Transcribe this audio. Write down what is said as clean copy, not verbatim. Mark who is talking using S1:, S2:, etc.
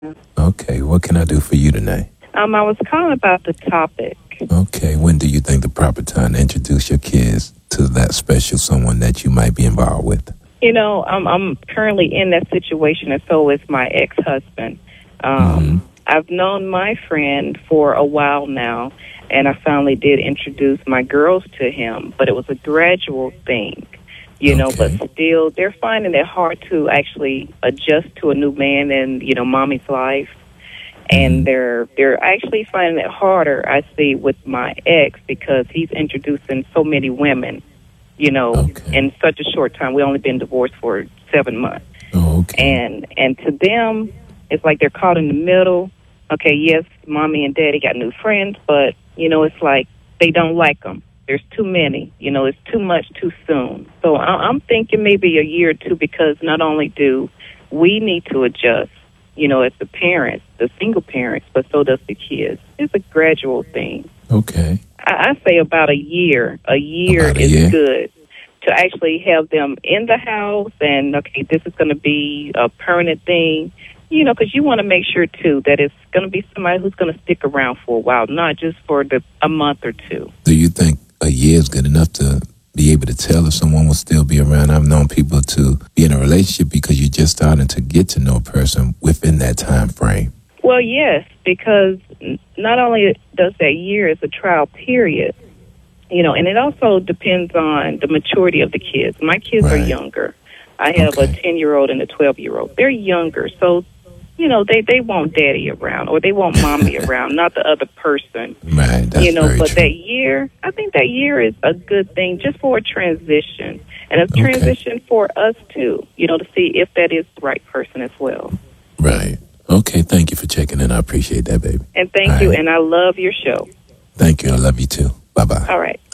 S1: Okay, what can I do for you tonight?
S2: I was calling about the topic.
S1: Okay, when do you think the proper time to introduce your kids to that special someone that you might be involved with?
S2: I'm currently in that situation, and so is my ex-husband. I've known my friend for a while now, and I finally did introduce my girls to him, but it was a gradual thing,
S1: Okay.
S2: but still they're finding it hard to actually adjust to a new man in, mommy's life. And they're actually finding it harder, I see, with my ex because he's introducing so many women,
S1: Okay.
S2: in such a short time. We only been divorced for 7 months.
S1: Oh, okay.
S2: And to them, it's like they're caught in the middle. Okay, yes, mommy and daddy got new friends, but, it's like they don't like them. There's too many. It's too much too soon. So I'm thinking maybe a year or two because not only do we need to adjust, as the parents, the single parents, but so does the kids. It's a gradual thing.
S1: Okay.
S2: I say about a year. A year
S1: About a
S2: is
S1: year?
S2: good to actually have them in the house and, okay, this is going to be a permanent thing, because you want to make sure, too, that it's going to be somebody who's going to stick around for a while, not just for a month or two.
S1: Do you think a year is good enough to be able to tell if someone will still be around? I've known people to be in a relationship because you're just starting to get to know a person within that time frame.
S2: Well, yes, because not only does that year is a trial period, and it also depends on the maturity of the kids. My kids are
S1: Right.
S2: younger. I have a 10-year-old and a 12-year-old. They're younger, so, they want daddy around or they want mommy around, not the other person.
S1: Right, that's very
S2: But
S1: true.
S2: that year, I think that year is a good thing just for a transition. And a
S1: Okay.
S2: transition for us, too, to see if that is the right person as well.
S1: Right. Okay, thank you for checking in. I appreciate that, baby.
S2: And thank
S1: All
S2: you,
S1: right.
S2: and I love your show.
S1: Thank you. I love you too. Bye-bye.
S2: All right.